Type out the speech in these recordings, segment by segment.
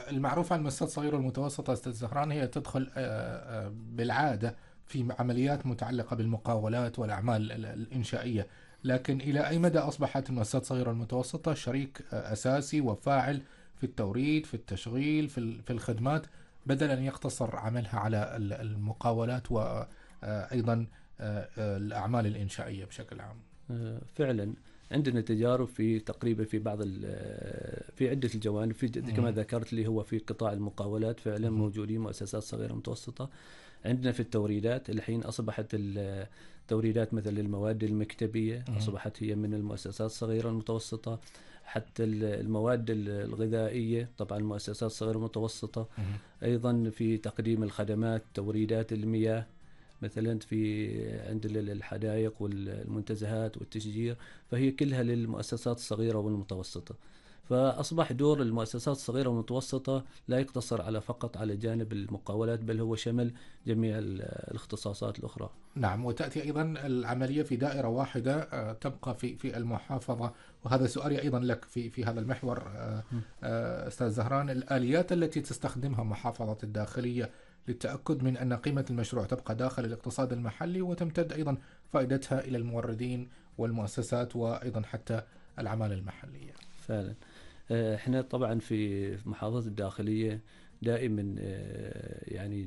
المعروف عن المؤسسات الصغيرة والمتوسطة أستاذ زهران هي تدخل بالعادة في عمليات متعلقة بالمقاولات والأعمال الإنشائية، لكن إلى أي مدى أصبحت المؤسسات الصغيرة والمتوسطة شريك أساسي وفاعل في التوريد، في التشغيل، في الخدمات، بدلا أن يقتصر عملها على المقاولات وأيضا الأعمال الإنشائية بشكل عام؟ فعلا عندنا تجارب في تقريبا في بعض في عدة الجوانب، في كما ذكرت لي هو في قطاع المقاولات فعلا موجودين مؤسسات صغيرة متوسطة. عندنا في التوريدات الحين أصبحت التوريدات مثل المواد المكتبية أصبحت هي من المؤسسات الصغيرة المتوسطة. حتى المواد الغذائية طبعا المؤسسات الصغيرة المتوسطة. أيضا في تقديم الخدمات توريدات المياه مثلا في عند الحدائق والمنتزهات والتشجير، فهي كلها للمؤسسات الصغيرة والمتوسطة. فأصبح دور المؤسسات الصغيرة والمتوسطة لا يقتصر على فقط على جانب المقاولات، بل هو شمل جميع الاختصاصات الأخرى. نعم، وتأتي أيضا العملية في دائرة واحدة تبقى في المحافظة. وهذا سؤالي أيضا لك في هذا المحور أستاذ زهران، الآليات التي تستخدمها محافظة الداخلية للتأكد من أن قيمة المشروع تبقى داخل الاقتصاد المحلي وتمتد أيضا فائدتها إلى الموردين والمؤسسات وأيضا حتى العمالة المحلية. فعلا احنا طبعا في محافظة الداخلية دائما يعني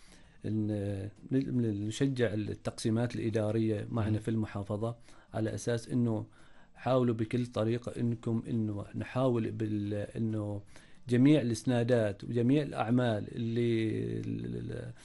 نشجع التقسيمات الإدارية معنا في المحافظة، على أساس أنه حاولوا بكل طريقة أنه نحاول أنه جميع الإسنادات وجميع الأعمال اللي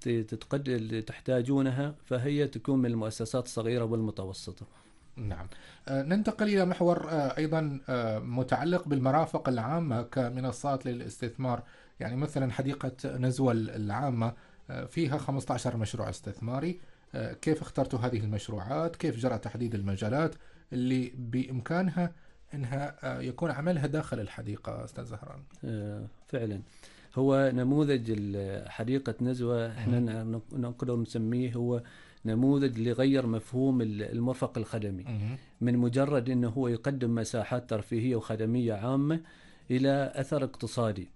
تحتاجونها فهي تكون من المؤسسات الصغيرة والمتوسطة. نعم. ننتقل إلى محور أيضا متعلق بالمرافق العامة كمنصات للاستثمار. يعني مثلا حديقة نزوة العامة فيها 15 مشروع استثماري. كيف اخترتوا هذه المشروعات؟ كيف جرى تحديد المجالات اللي بإمكانها أنها يكون عملها داخل الحديقة أستاذ زهران؟ فعلا هو نموذج حديقة نزوة احنا نقدر نسميه هو نموذج اللي غير مفهوم المرفق الخدمي من مجرد انه هو يقدم مساحات ترفيهية وخدمية عامة الى اثر اقتصادي.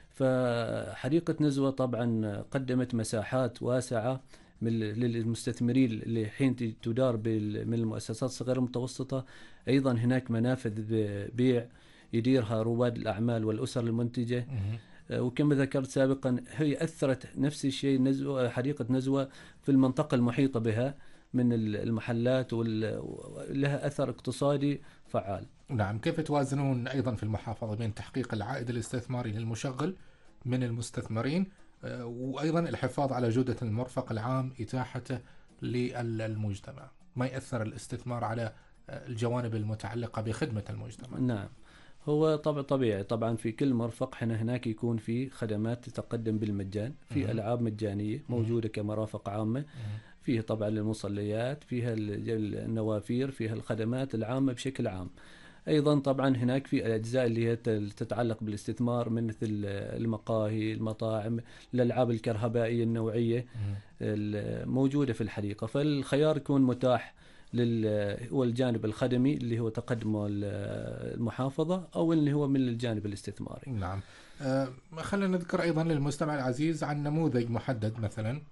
فحديقة نزوة طبعا قدمت مساحات واسعة للمستثمرين اللي حين تدار من المؤسسات الصغيرة المتوسطة. أيضا هناك منافذ بيع يديرها رواد الأعمال والأسر المنتجة. وكما ذكرت سابقا هي أثرت نفس الشيء حديقة نزوة في المنطقة المحيطة بها من المحلات ولها أثر اقتصادي فعال. نعم. كيف توازنون أيضا في المحافظة بين تحقيق العائد الاستثماري للمشغل من المستثمرين وأيضا الحفاظ على جودة المرفق العام إتاحته للمجتمع، ما يأثر الاستثمار على الجوانب المتعلقة بخدمة المجتمع؟ نعم، هو طبيعي طبعا في كل مرفق هناك يكون في خدمات تقدم بالمجان، في ألعاب مجانية موجودة كمرافق عامة، فيها طبعا المصليات، فيها النوافير، فيها الخدمات العامة بشكل عام. أيضا طبعا هناك في الأجزاء اللي هي تتعلق بالاستثمار من مثل المقاهي، المطاعم، الألعاب الكهربائية النوعية موجودة في الحديقة. فالخيار يكون متاح هو الجانب الخدمي اللي هو تقدمه المحافظة أو اللي هو من الجانب الاستثماري. نعم. خلينا نذكر أيضا للمستمع العزيز عن نموذج محدد مثلا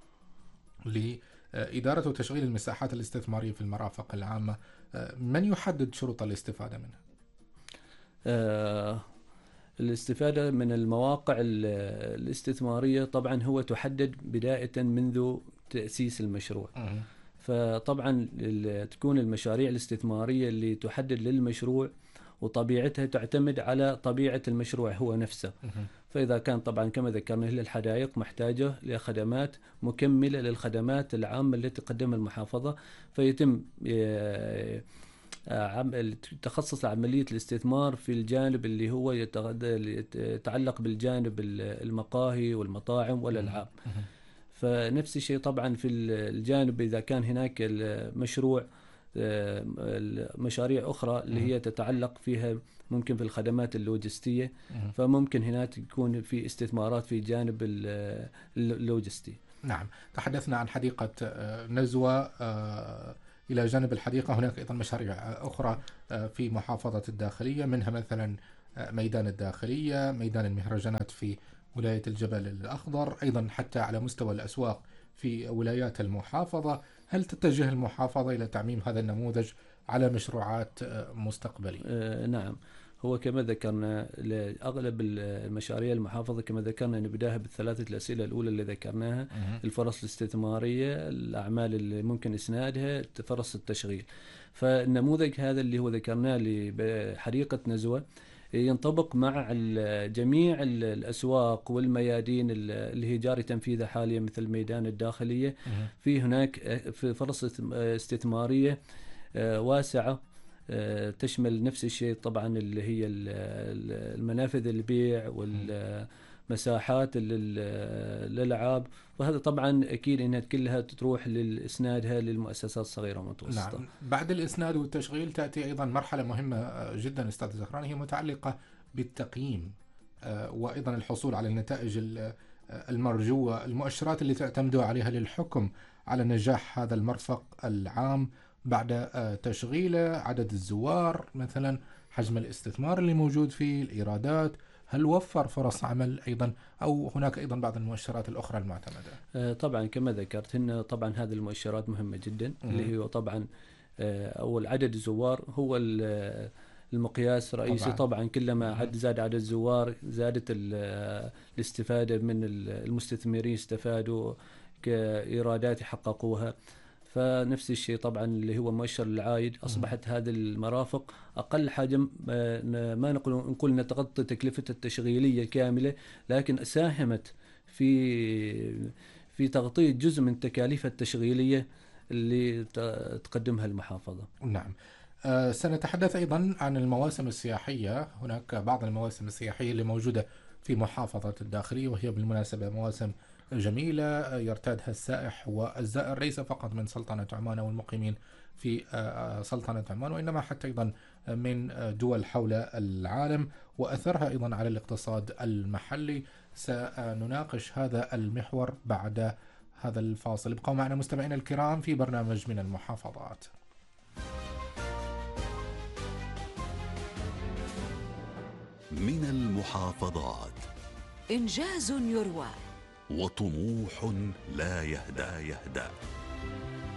لإدارة وتشغيل المساحات الاستثمارية في المرافق العامة. من يحدد شروط الاستفادة منها؟ الاستفادة من المواقع الاستثمارية طبعا هو تحدد بداية منذ تأسيس المشروع. فطبعا تكون المشاريع الاستثمارية اللي تحدد للمشروع وطبيعتها تعتمد على طبيعة المشروع هو نفسه. فإذا كان طبعا كما ذكرنا الحدائق محتاجة لخدمات مكملة للخدمات العامة التي تقدمها المحافظة، فيتم تخصص عملية الاستثمار في الجانب اللي هو يتعلق بالجانب المقاهي والمطاعم والألعاب. فنفس الشيء طبعا في الجانب إذا كان هناك المشروع مشاريع أخرى اللي هي تتعلق فيها ممكن في الخدمات اللوجستية، فممكن هناك يكون في استثمارات في جانب اللوجستي. نعم. تحدثنا عن حديقة نزوة. إلى جانب الحديقة هناك أيضا مشاريع أخرى في محافظة الداخلية، منها مثلا ميدان الداخلية، ميدان المهرجانات في ولاية الجبل الأخضر، أيضا حتى على مستوى الأسواق في ولايات المحافظة. هل تتجه المحافظة إلى تعميم هذا النموذج على مشروعات مستقبلية؟ نعم، هو كما ذكرنا أغلب المشاريع المحافظة كما ذكرنا نبداها بالثلاثة الأسئلة الأولى اللي ذكرناها: الفرص الاستثمارية، الأعمال اللي ممكن إسنادها، فرص التشغيل. فالنموذج هذا اللي هو ذكرناه لحديقة نزوة ينطبق مع جميع الأسواق والميادين اللي هي جاري تنفيذها حاليا، مثل ميدان الداخلية. في هناك في فرص استثمارية واسعة تشمل نفس الشيء طبعا اللي هي المنافذ البيع والمساحات للألعاب، وهذا طبعا أكيد أنها كلها تروح لإسنادها للمؤسسات الصغيرة والمتوسطة. نعم، بعد الإسناد والتشغيل تأتي أيضا مرحلة مهمة جدا أستاذ زهران، هي متعلقة بالتقييم وأيضا الحصول على النتائج المرجوة، المؤشرات اللي تعتمدوا عليها للحكم على نجاح هذا المرفق العام بعد تشغيله، عدد الزوار مثلا، حجم الاستثمار اللي موجود فيه، الإيرادات، هل وفر فرص عمل أيضا، أو هناك أيضا بعض المؤشرات الأخرى المعتمدة؟ طبعا كما ذكرت هنا طبعا هذه المؤشرات مهمة جدا، اللي هو طبعا أول عدد الزوار هو المقياس الرئيسي. طبعا كلما زاد عدد الزوار زادت الاستفادة من المستثمرين، استفادوا كإيرادات يحققوها. فنفس الشيء طبعا اللي هو مؤشر العائد، أصبحت هذه المرافق أقل حجم، ما نقول نتغطي تكلفتها التشغيلية الكاملة، لكن ساهمت في تغطية جزء من تكاليفها التشغيلية اللي تقدمها المحافظة. نعم. سنتحدث أيضا عن المواسم السياحية. هناك بعض المواسم السياحية اللي موجودة في محافظة الداخلية، وهي بالمناسبة مواسم جميلة يرتادها السائح والزائر، ليس فقط من سلطنة عمان والمقيمين في سلطنة عمان، وإنما حتى أيضا من دول حول العالم، وأثرها أيضا على الاقتصاد المحلي. سنناقش هذا المحور بعد هذا الفاصل. ابقوا معنا مستمعينا الكرام في برنامج من المحافظات. من المحافظات، إنجاز يروى وطموح لا يهدأ.